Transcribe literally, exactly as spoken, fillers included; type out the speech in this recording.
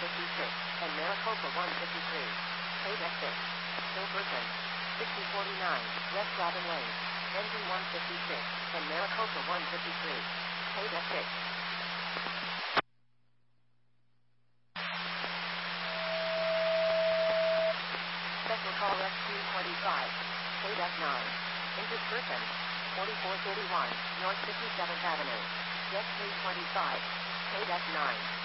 fifty-six, and Maricopa one fifty-three. Paid at six. Hilberton. sixty forty-nine, West Robin Lane. Engine one fifty-six, and Maricopa one fifty-three. Paid at six. Special call S two twenty-five. Paid at nine. Injured person. forty-four thirty-one, North fifty-seventh Avenue. Jet three twenty-five. Paid at nine.